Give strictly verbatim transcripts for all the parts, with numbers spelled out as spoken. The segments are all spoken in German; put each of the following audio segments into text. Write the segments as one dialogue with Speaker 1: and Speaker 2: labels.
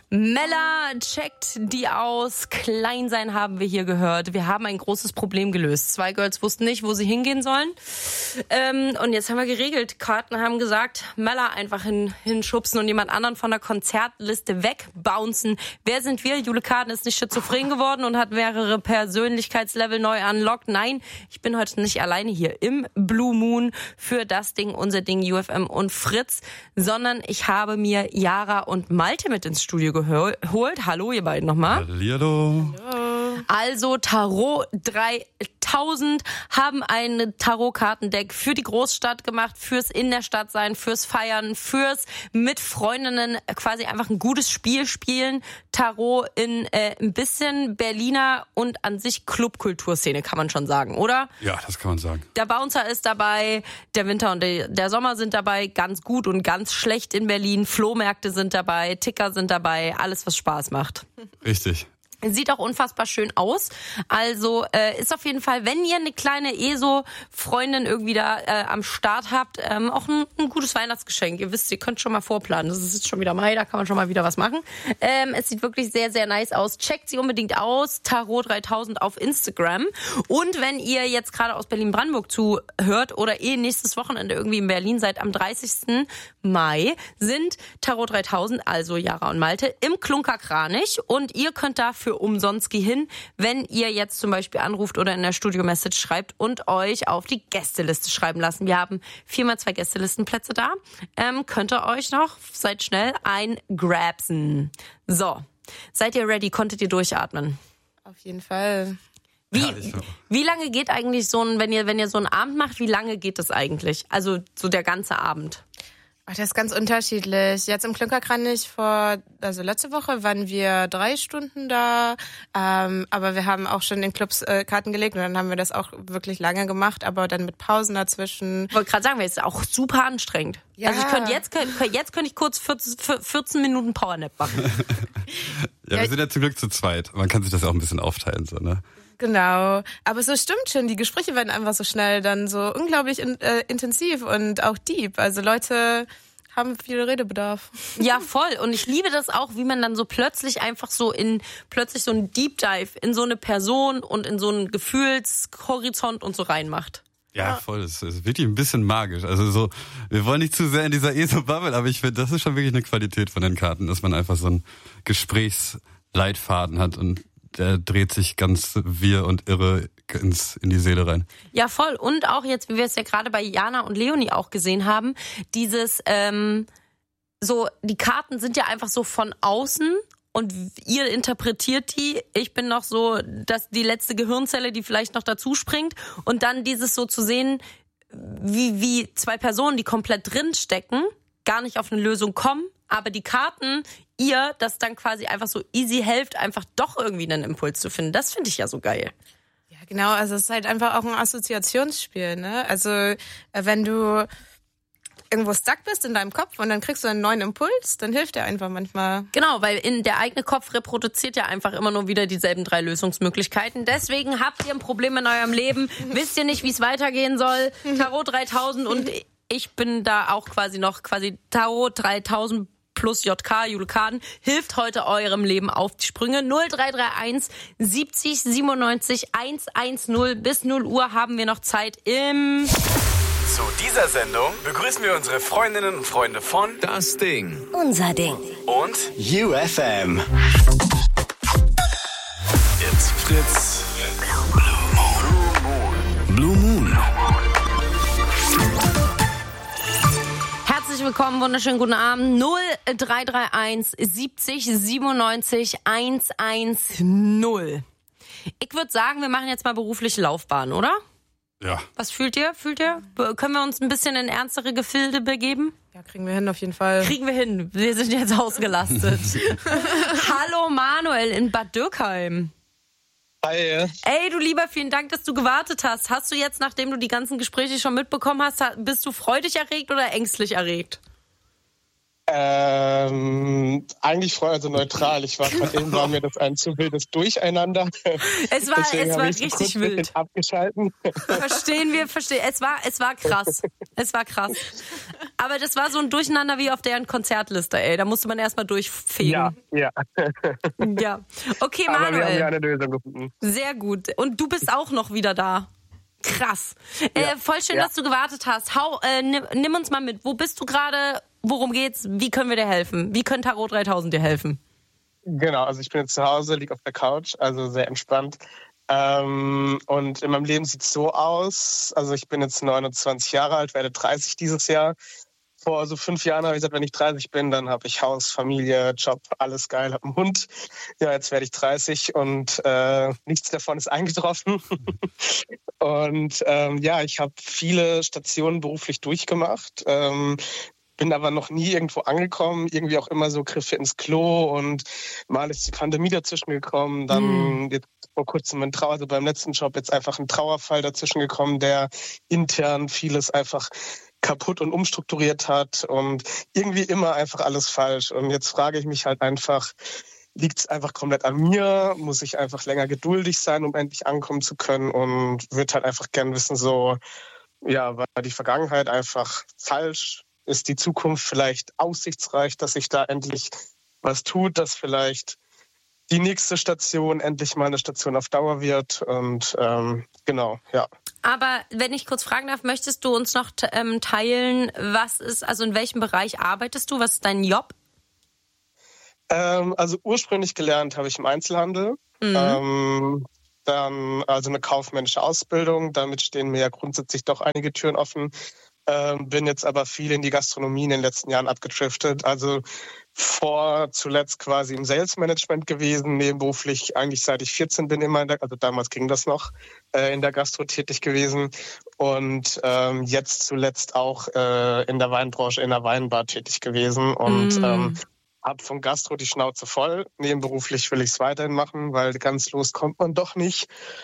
Speaker 1: Mella checkt die aus. Klein sein haben wir hier gehört. Wir haben ein großes Problem gelöst. Zwei Girls wussten nicht, wo sie hingehen sollen. Ähm, und jetzt haben wir geregelt. Karten haben gesagt, Mella einfach hin, hinschubsen und jemand anderen von der Konzertliste wegbouncen. Wer sind wir? Jule Karten ist nicht schizophren geworden und hat mehrere Persönlichkeitslevel neu unlocked. Nein, ich bin heute nicht alleine hier im Blue Moon für das Ding, unser Ding, U F M und Fritz, sondern ich habe mir Yara und Malte mit ins Studio geholt. Hallo, ihr beiden nochmal.
Speaker 2: Hallihallo.
Speaker 1: Hallo. Also Tarot dreitausend haben ein Tarotkartendeck für die Großstadt gemacht, fürs in der Stadt sein, fürs Feiern, fürs mit Freundinnen quasi einfach ein gutes Spiel spielen. Tarot in äh, ein bisschen Berliner und an sich Clubkulturszene, kann man schon sagen, oder?
Speaker 2: Ja, das kann man sagen.
Speaker 1: Der Bouncer ist dabei, der Winter und der Sommer sind dabei, ganz gut und ganz schlecht in Berlin. Flohmärkte sind dabei, Ticker sind dabei, alles, was Spaß macht.
Speaker 2: Richtig.
Speaker 1: Sieht auch unfassbar schön aus. Also äh, ist auf jeden Fall, wenn ihr eine kleine E S O-Freundin irgendwie da äh, am Start habt, ähm, auch ein, ein gutes Weihnachtsgeschenk. Ihr wisst, ihr könnt schon mal vorplanen. Das ist jetzt schon wieder Mai, da kann man schon mal wieder was machen. Ähm, es sieht wirklich sehr, sehr nice aus. Checkt sie unbedingt aus. Tarot dreitausend auf Instagram. Und wenn ihr jetzt gerade aus Berlin-Brandenburg zuhört oder eh nächstes Wochenende irgendwie in Berlin seid, am dreißigsten Mai sind Tarot dreitausend, also Yara und Malte, im Klunkerkranich. Und ihr könnt dafür umsonst gehen, wenn ihr jetzt zum Beispiel anruft oder in der Studio-Message schreibt und euch auf die Gästeliste schreiben lassen. Wir haben viermal zwei Gästelistenplätze da. Ähm, könnt ihr euch noch, seid schnell, eingrabsen. So, seid ihr ready? Konntet ihr durchatmen?
Speaker 3: Auf jeden Fall.
Speaker 1: Wie,
Speaker 2: Ja,
Speaker 1: wie lange geht eigentlich so ein, wenn ihr, wenn ihr so einen Abend macht, wie lange geht das eigentlich? Also so der ganze Abend.
Speaker 3: Ach, das ist ganz unterschiedlich. Jetzt im Klunkerkranich vor, also letzte Woche waren wir drei Stunden da, ähm, aber wir haben auch schon in Clubs äh, Karten gelegt und dann haben wir das auch wirklich lange gemacht, aber dann mit Pausen dazwischen.
Speaker 1: Ich wollte gerade sagen, es ist auch super anstrengend.
Speaker 3: Ja.
Speaker 1: Also ich könnte jetzt, könnte, jetzt könnte ich kurz vierzehn, vierzehn Minuten Powernap machen.
Speaker 2: Ja, wir sind ja zum Glück zu zweit. Man kann sich das ja auch ein bisschen aufteilen, so, ne?
Speaker 3: Genau, aber so stimmt schon, die Gespräche werden einfach so schnell dann so unglaublich in, äh, intensiv und auch deep. Also Leute haben viel Redebedarf.
Speaker 1: Ja, voll. Und ich liebe das auch, wie man dann so plötzlich einfach so in, plötzlich so einen Deep Dive in so eine Person und in so einen Gefühlshorizont und so reinmacht.
Speaker 2: Ja, voll. Das ist wirklich ein bisschen magisch. Also so, wir wollen nicht zu sehr in dieser E S O-Bubble, aber ich finde, das ist schon wirklich eine Qualität von den Karten, dass man einfach so einen Gesprächsleitfaden hat und der dreht sich ganz wirr und irre ins, in die Seele rein.
Speaker 1: Ja, voll. Und auch jetzt, wie wir es ja gerade bei Jana und Leonie auch gesehen haben, dieses, ähm, so, die Karten sind ja einfach so von außen und ihr interpretiert die. Ich bin noch so, dass die letzte Gehirnzelle, die vielleicht noch dazu springt. Und dann dieses so zu sehen, wie, wie zwei Personen, die komplett drin stecken, gar nicht auf eine Lösung kommen, aber die Karten ihr das dann quasi einfach so easy hilft, einfach doch irgendwie einen Impuls zu finden. Das finde ich ja so geil.
Speaker 3: Ja, genau, also es ist halt einfach auch ein Assoziationsspiel, ne? Also wenn du irgendwo stuck bist in deinem Kopf und dann kriegst du einen neuen Impuls, dann hilft der einfach manchmal.
Speaker 1: Genau, weil in der eigene Kopf reproduziert ja einfach immer nur wieder dieselben drei Lösungsmöglichkeiten. Deswegen habt ihr ein Problem in eurem Leben, wisst ihr nicht, wie es weitergehen soll. Tarot dreitausend und ich bin da auch quasi noch quasi Tarot dreitausend plus J K, Jule Karten, hilft heute eurem Leben auf die Sprünge. null drei drei eins siebzig siebenundneunzig hundertzehn. Bis null Uhr haben wir noch Zeit im...
Speaker 4: Zu dieser Sendung begrüßen wir unsere Freundinnen und Freunde von
Speaker 5: Das Ding.
Speaker 6: Unser Ding.
Speaker 4: und
Speaker 5: U F M.
Speaker 4: It's Fritz.
Speaker 5: Blue Moon.
Speaker 1: Herzlich willkommen, wunderschönen guten Abend. null drei drei eins siebzig siebenundneunzig hundertzehn. Ich würde sagen, wir machen jetzt mal berufliche Laufbahn, oder?
Speaker 2: Ja.
Speaker 1: Was fühlt ihr? Fühlt ihr? Können wir uns ein bisschen in ernstere Gefilde begeben?
Speaker 3: Ja, kriegen wir hin auf jeden Fall.
Speaker 1: Kriegen wir hin. Wir sind jetzt ausgelastet. Hallo Manuel in Bad Dürkheim.
Speaker 7: Hi.
Speaker 1: Ey, du Lieber, vielen Dank, dass du gewartet hast. Hast du jetzt, nachdem du die ganzen Gespräche schon mitbekommen hast, bist du freudig erregt oder ängstlich erregt?
Speaker 7: Ähm,
Speaker 6: eigentlich vorher also neutral. Ich war gerade eben, war mir das ein zu wildes Durcheinander.
Speaker 1: Es war,
Speaker 6: Deswegen
Speaker 1: es war
Speaker 6: habe ich
Speaker 1: richtig
Speaker 6: kurz ein bisschen
Speaker 1: wild.
Speaker 6: Abgeschalten.
Speaker 1: Verstehen wir, verstehen. Es war, es war krass. Es war krass. Aber das war so ein Durcheinander wie auf deren Konzertliste, ey. Da musste man erstmal durchfegen.
Speaker 6: Ja, ja.
Speaker 1: Ja. Okay,
Speaker 6: Aber wir haben ja
Speaker 1: Manuel.
Speaker 6: eine Lösung gefunden.
Speaker 1: Sehr gut. Und du bist auch noch wieder da. Krass. Äh, voll schön,
Speaker 6: Ja.
Speaker 1: dass du gewartet hast. Hau, äh, nimm, nimm uns mal mit. Wo bist du gerade? Worum geht's? Wie können wir dir helfen? Wie können Tarot dreitausend dir helfen?
Speaker 6: Genau, also ich bin jetzt zu Hause, liege auf der Couch, also sehr entspannt. Ähm, und in meinem Leben sieht es so aus, also ich bin jetzt neunundzwanzig Jahre alt, werde dreißig dieses Jahr. Vor so fünf Jahren habe ich gesagt, wenn ich dreißig bin, dann habe ich Haus, Familie, Job, alles geil, habe einen Hund. Ja, jetzt werde ich dreißig und äh, nichts davon ist eingetroffen. Und ähm, ja, ich habe viele Stationen beruflich durchgemacht. Ähm, bin aber noch nie irgendwo angekommen, irgendwie auch immer so Griffe ins Klo und mal ist die Pandemie dazwischen gekommen, dann mm. jetzt vor kurzem ein Trauer, also beim letzten Job jetzt einfach ein Trauerfall dazwischen gekommen, der intern vieles einfach kaputt und umstrukturiert hat und irgendwie immer einfach alles falsch. Und jetzt frage ich mich halt einfach, liegt es einfach komplett an mir? Muss ich einfach länger geduldig sein, um endlich ankommen zu können? Und würde halt einfach gern wissen, so, ja, war die Vergangenheit einfach falsch? Ist die Zukunft vielleicht aussichtsreich, dass sich da endlich was tut, dass vielleicht die nächste Station endlich mal eine Station auf Dauer wird? Und ähm, genau, ja.
Speaker 1: Aber wenn ich kurz fragen darf, möchtest du uns noch ähm, teilen, was ist, also in welchem Bereich arbeitest du? Was ist dein Job?
Speaker 6: Ähm, also ursprünglich gelernt habe ich im Einzelhandel. Mhm. Ähm, dann also eine kaufmännische Ausbildung. Damit stehen mir ja grundsätzlich doch einige Türen offen. Ähm, bin jetzt aber viel in die Gastronomie in den letzten Jahren abgedriftet. Also vor zuletzt quasi im Sales Management gewesen, nebenberuflich eigentlich seit ich vierzehn bin immer, in der, also damals ging das noch, äh, in der Gastro tätig gewesen und ähm, jetzt zuletzt auch äh, in der Weinbranche, in der Weinbar tätig gewesen und mm. ähm, hab von Gastro die Schnauze voll. Nebenberuflich will ich es weiterhin machen, weil ganz los kommt man doch nicht.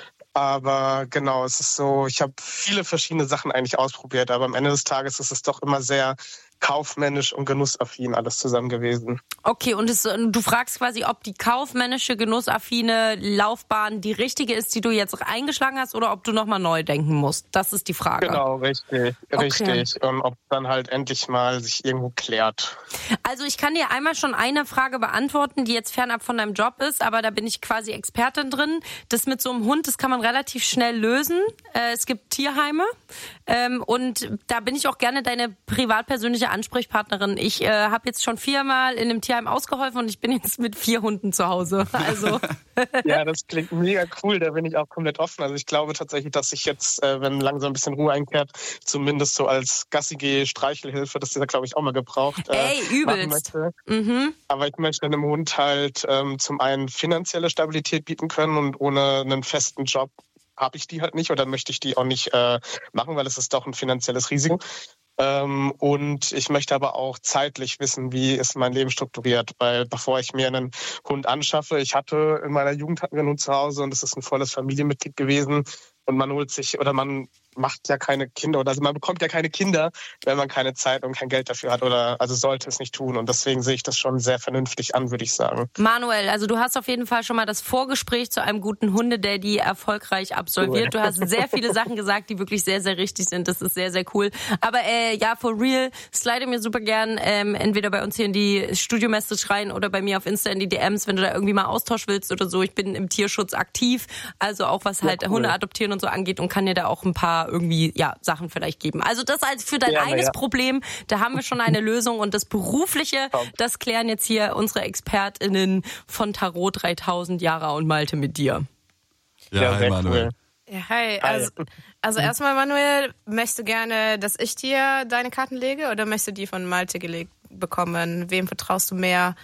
Speaker 6: Aber genau, es ist so, ich habe viele verschiedene Sachen eigentlich ausprobiert, aber am Ende des Tages ist es doch immer sehr kaufmännisch und genussaffin alles zusammen gewesen.
Speaker 1: Okay, und es, du fragst quasi, ob die kaufmännische, genussaffine Laufbahn die richtige ist, die du jetzt eingeschlagen hast, oder ob du nochmal neu denken musst. Das ist die Frage.
Speaker 6: Genau, richtig, richtig.
Speaker 1: Okay.
Speaker 6: Und ob dann halt endlich mal sich irgendwo klärt.
Speaker 1: Also ich kann dir einmal schon eine Frage beantworten, die jetzt fernab von deinem Job ist, aber da bin ich quasi Expertin drin. Das mit so einem Hund, das kann man relativ schnell lösen. Äh, es gibt Tierheime ähm, und da bin ich auch gerne deine privatpersönliche Ansprechpartnerin. Ich äh, habe jetzt schon viermal in einem Tierheim ausgeholfen und ich bin jetzt mit vier Hunden zu Hause. Also
Speaker 6: ja, das klingt mega cool. Da bin ich auch komplett offen. Also ich glaube tatsächlich, dass ich jetzt, äh, wenn langsam ein bisschen Ruhe einkehrt, zumindest so als Gassi-Geh Streichelhilfe, das ist ja, glaube ich, auch mal gebraucht. Äh,
Speaker 1: Ey, übelst.
Speaker 6: Mhm. Aber ich möchte einem Hund halt ähm, zum einen finanzielle Stabilität bieten können und ohne einen festen Job habe ich die halt nicht oder möchte ich die auch nicht äh, machen, weil es ist doch ein finanzielles Risiko. Ähm, und ich möchte aber auch zeitlich wissen, wie ist mein Leben strukturiert, weil bevor ich mir einen Hund anschaffe, ich hatte in meiner Jugend hatten wir einen Hund zu Hause und es ist ein volles Familienmitglied gewesen und man holt sich oder man macht ja keine Kinder oder also man bekommt ja keine Kinder, wenn man keine Zeit und kein Geld dafür hat oder also sollte es nicht tun und deswegen sehe ich das schon sehr vernünftig an, würde ich sagen.
Speaker 1: Manuel, also du hast auf jeden Fall schon mal das Vorgespräch zu einem guten Hundedaddy erfolgreich absolviert. Du hast sehr viele Sachen gesagt, die wirklich sehr, sehr richtig sind. Das ist sehr, sehr cool. Aber äh, ja, for real, slide mir super gern ähm, entweder bei uns hier in die Studio-Message rein oder bei mir auf Insta in die D Ms, wenn du da irgendwie mal Austausch willst oder so. Ich bin im Tierschutz aktiv, also auch was halt ja, cool. Hunde adoptieren und so angeht und kann dir da auch ein paar irgendwie ja Sachen vielleicht geben. Also das als für dein ja, eines ja. Problem, da haben wir schon eine Lösung und das Berufliche, das klären jetzt hier unsere ExpertInnen von Tarot dreitausend, Jara und Malte mit dir.
Speaker 2: Ja, ja hi Manuel.
Speaker 3: Ja, hi. Also, also erstmal Manuel, möchtest du gerne, dass ich dir deine Karten lege oder möchtest du die von Malte gelegt bekommen? Wem vertraust du mehr?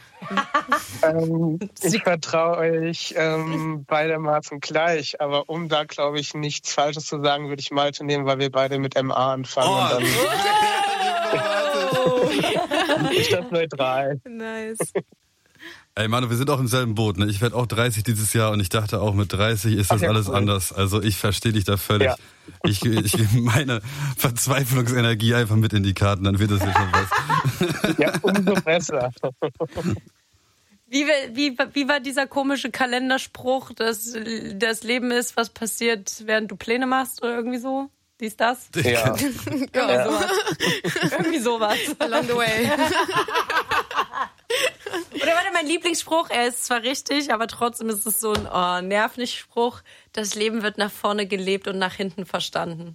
Speaker 6: ähm, ich vertraue euch ähm, beidermaßen gleich, aber um da, glaube ich, nichts Falsches zu sagen, würde ich Malte nehmen, weil wir beide mit M A anfangen. Oh, und dann ich das neutral.
Speaker 3: Nice.
Speaker 2: Ey Manu, wir sind auch im selben Boot, ne? Ich werde auch dreißig dieses Jahr und ich dachte auch mit dreißig ist das Ach, ja, alles cool. anders. Also ich verstehe dich da völlig. Ja. Ich, ich gebe meine Verzweiflungsenergie einfach mit in die Karten, dann wird das ja schon was.
Speaker 6: Ja, umso besser.
Speaker 1: Wie, wie, wie war dieser komische Kalenderspruch, dass das Leben ist, was passiert, während du Pläne machst oder irgendwie so? Wie ist das?
Speaker 6: Ja.
Speaker 1: Irgendwie ja. sowas. Irgendwie sowas.
Speaker 3: Along the way.
Speaker 1: Oder warte, mein Lieblingsspruch, er ist zwar richtig, aber trotzdem ist es so ein oh, nerv nicht Spruch. Das Leben wird nach vorne gelebt und nach hinten verstanden.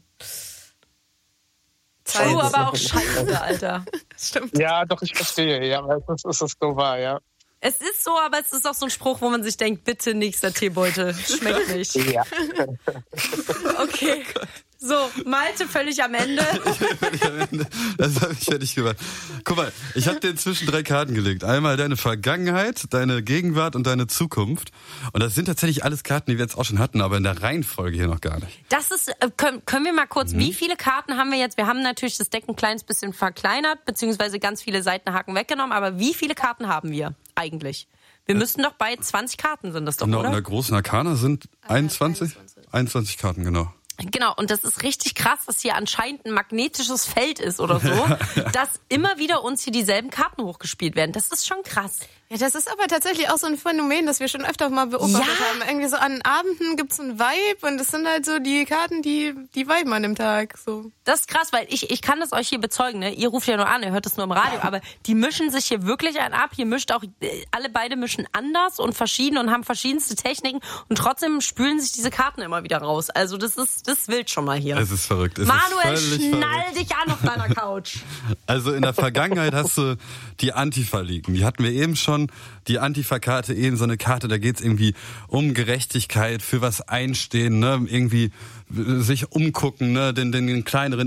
Speaker 1: True, aber auch scheiße, Alter.
Speaker 3: Stimmt.
Speaker 6: Ja, doch, ich verstehe. Ja, das ist es so wahr, ja.
Speaker 1: Es ist so, aber es ist auch so ein Spruch, wo man sich denkt, bitte nächster Teebeutel. Schmeckt nicht.
Speaker 6: Ja.
Speaker 1: Okay. So, Malte völlig am Ende.
Speaker 2: Völlig am Ende. Das habe ich fertig gemacht. Guck mal, ich habe dir inzwischen drei Karten gelegt. Einmal deine Vergangenheit, deine Gegenwart und deine Zukunft. Und das sind tatsächlich alles Karten, die wir jetzt auch schon hatten, aber in der Reihenfolge hier noch gar nicht.
Speaker 1: Das ist, können, können wir mal kurz, mhm. wie viele Karten haben wir jetzt? Wir haben natürlich das Deck ein kleines bisschen verkleinert, beziehungsweise ganz viele Seitenhaken weggenommen, aber wie viele Karten haben wir eigentlich? Wir müssten doch bei zwanzig Karten sind das doch,
Speaker 2: genau,
Speaker 1: oder?
Speaker 2: In der großen Arkana sind einundzwanzig, einundzwanzig Karten, genau.
Speaker 1: Genau, und das ist richtig krass, dass hier anscheinend ein magnetisches Feld ist oder so, ja, ja. dass immer wieder uns hier dieselben Karten hochgespielt werden. Das ist schon krass.
Speaker 3: Ja, das ist aber tatsächlich auch so ein Phänomen, das wir schon öfter mal beobachtet ja. haben. Irgendwie so an Abenden gibt's einen Vibe und das sind halt so die Karten, die die viben an dem Tag. So.
Speaker 1: Das ist krass, weil ich ich kann das euch hier bezeugen. Ne? Ihr ruft ja nur an, ihr hört das nur im Radio, aber die mischen sich hier wirklich einen ab. Hier mischt auch, alle beide mischen anders und verschieden und haben verschiedenste Techniken und trotzdem spülen sich diese Karten immer wieder raus. Also das ist das ist wild schon mal hier.
Speaker 2: Es ist verrückt. Es
Speaker 1: Manuel,
Speaker 2: ist
Speaker 1: schnall
Speaker 2: verrückt.
Speaker 1: dich an auf deiner Couch.
Speaker 2: Also in der Vergangenheit hast du die Antifa liegen. Die hatten wir eben schon. Die Antifa-Karte, eben so eine Karte, da geht's irgendwie um Gerechtigkeit, für was einstehen, ne, irgendwie sich umgucken, ne, den, den kleineren